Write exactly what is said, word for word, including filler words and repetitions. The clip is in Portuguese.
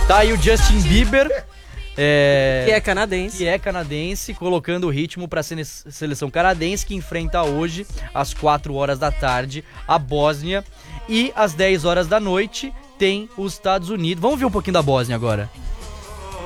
Tá aí o Justin Bieber, é, Que é canadense. que é canadense, colocando o ritmo para a seleção canadense, que enfrenta hoje, às quatro horas da tarde, a Bósnia. E às dez horas da noite tem os Estados Unidos. Vamos ver um pouquinho da Bósnia agora.